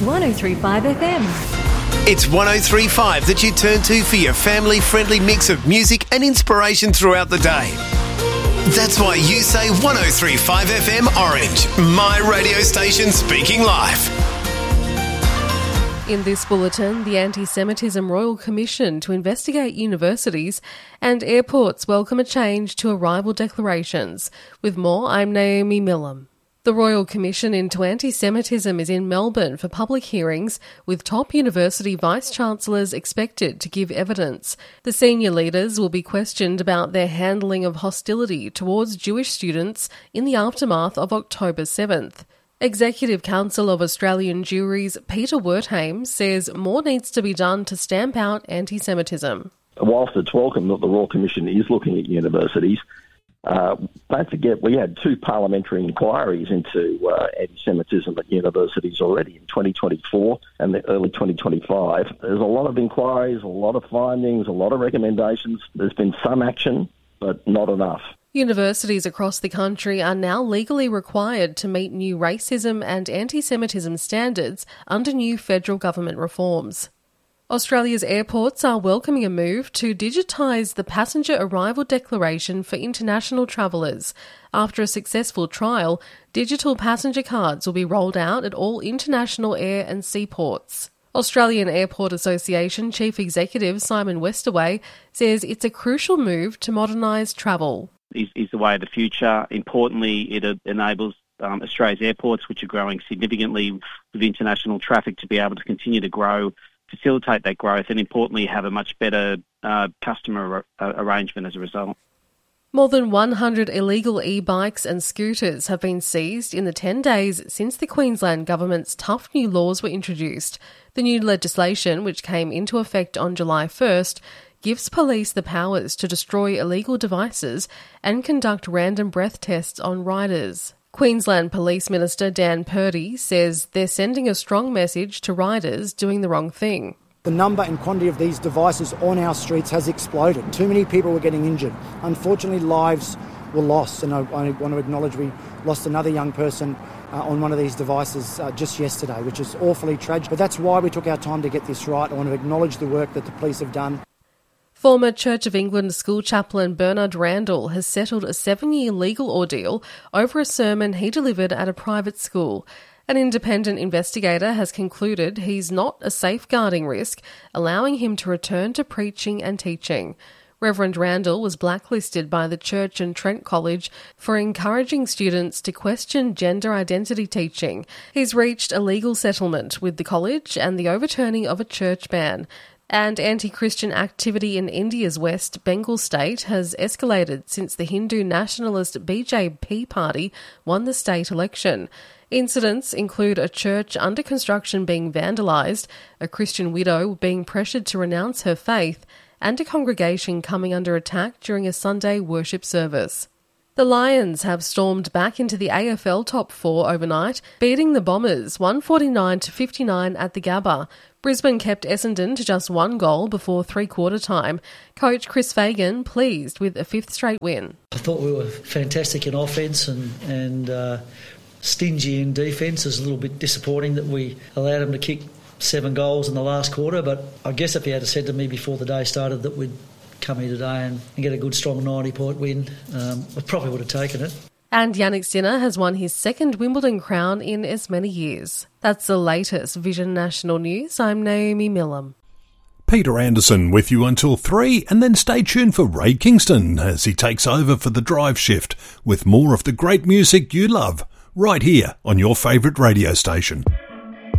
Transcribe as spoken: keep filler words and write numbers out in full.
one oh three point five F M. It's one oh three point five that you turn to for your family-friendly mix of music and inspiration throughout the day. That's why you say one oh three point five F M Orange, my radio station speaking live. In this bulletin, the Anti-Semitism Royal Commission to investigate universities and airports welcome a change to arrival declarations. With more, I'm Naomi Millam. The Royal Commission into Anti-Semitism is in Melbourne for public hearings, with top university vice-chancellors expected to give evidence. The senior leaders will be questioned about their handling of hostility towards Jewish students in the aftermath of October seventh. Executive Council of Australian Juries Peter Wertheim says more needs to be done to stamp out anti-Semitism. Whilst it's welcome that the Royal Commission is looking at universities, uh, don't forget we had two parliamentary inquiries into uh, anti-Semitism at universities already in twenty twenty-four and the early twenty twenty-five. There's a lot of inquiries, a lot of findings, a lot of recommendations. There's been some action, but not enough. Universities across the country are now legally required to meet new racism and anti-Semitism standards under new federal government reforms. Australia's airports are welcoming a move to digitise the passenger arrival declaration for international travellers. After a successful trial, digital passenger cards will be rolled out at all international air and seaports. Australian Airport Association Chief Executive Simon Westaway says it's a crucial move to modernise travel. Is, is the way of the future. Importantly, it uh, enables um, Australia's airports, which are growing significantly with international traffic, to be able to continue to grow, facilitate that growth, and importantly have a much better uh, customer ar- arrangement as a result. More than one hundred illegal e-bikes and scooters have been seized in the ten days since the Queensland Government's tough new laws were introduced. The new legislation, which came into effect on July first, gives police the powers to destroy illegal devices and conduct random breath tests on riders. Queensland Police Minister Dan Purdy says they're sending a strong message to riders doing the wrong thing. The number and quantity of these devices on our streets has exploded. Too many people were getting injured. Unfortunately, lives were lost, and I, I want to acknowledge we lost another young person uh, on one of these devices uh, just yesterday, which is awfully tragic. But that's why we took our time to get this right. I want to acknowledge the work that the police have done. Former Church of England school chaplain Bernard Randall has settled a seven-year legal ordeal over a sermon he delivered at a private school. An independent investigator has concluded he's not a safeguarding risk, allowing him to return to preaching and teaching. Reverend Randall was blacklisted by the church and Trent College for encouraging students to question gender identity teaching. He's reached a legal settlement with the college and the overturning of a church ban. And anti-Christian activity in India's West Bengal state has escalated since the Hindu nationalist B J P party won the state election. Incidents include a church under construction being vandalised, a Christian widow being pressured to renounce her faith, and a congregation coming under attack during a Sunday worship service. The Lions have stormed back into the A F L top four overnight, beating the Bombers one forty-nine to fifty-nine at the Gabba. Brisbane kept Essendon to just one goal before three-quarter time. Coach Chris Fagan pleased with a fifth straight win. I thought we were fantastic in offence and, and uh, stingy in defence. It was a little bit disappointing that we allowed them to kick seven goals in the last quarter, but I guess if you had said to me before the day started that we'd come here today and, and get a good strong ninety-point win, um, I probably would have taken it. And Yannick Sinner has won his second Wimbledon crown in as many years. That's the latest Vision National News. I'm Naomi Millam. Peter Anderson with you until three, and then stay tuned for Ray Kingston as he takes over for the drive shift with more of the great music you love right here on your favourite radio station.